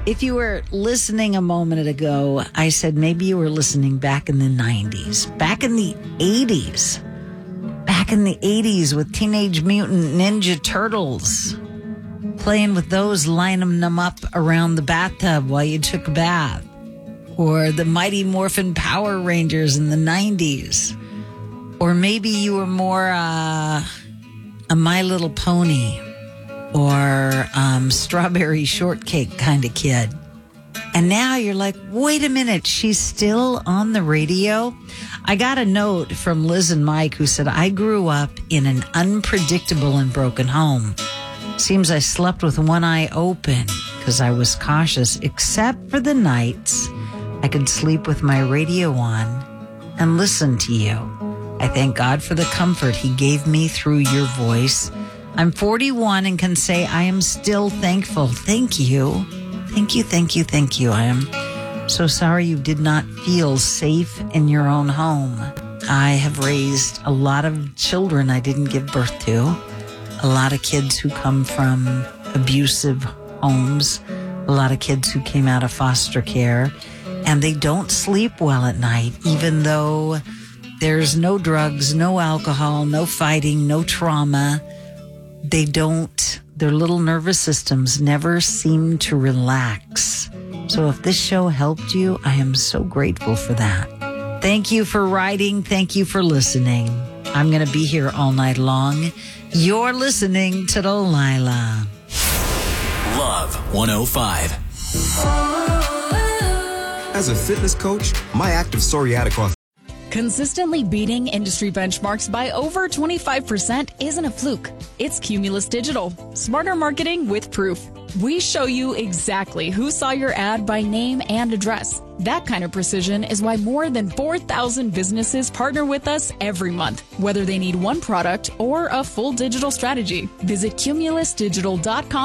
If you were listening a moment ago, I said maybe you were listening back in the 90s, back in the 80s, back in the 80s with Teenage Mutant Ninja Turtles, playing with those, lining them up around the bathtub while you took a bath, or the Mighty Morphin Power Rangers in the 90s, or maybe you were more a My Little Pony or Strawberry Shortcake kind of kid. And now you're like, wait a minute, she's still on the radio? I got a note from Liz and Mike who said, I grew up in an unpredictable and broken home. Seems I slept with one eye open because I was cautious, except for the nights I could sleep with my radio on and listen to you. I thank God for the comfort he gave me through your voice. I'm 41 and can say I am still thankful. Thank you. Thank you, thank you, thank you. I am so sorry you did not feel safe in your own home. I have raised a lot of children I didn't give birth to. A lot of kids who come from abusive homes. A lot of kids who came out of foster care. And they don't sleep well at night, even though there's no drugs, no alcohol, no fighting, no trauma. Their little nervous systems never seem to relax. So if this show helped you, I am so grateful for that. Thank you for writing. Thank you for listening. I'm going to be here all night long. You're listening to Delilah. Love 105. As a fitness coach, my active psoriatic arthritis. Consistently beating industry benchmarks by over 25% isn't a fluke. It's Cumulus Digital. Smarter marketing with proof. We show you exactly who saw your ad by name and address. That kind of precision is why more than 4,000 businesses partner with us every month, whether they need one product or a full digital strategy. Visit cumulusdigital.com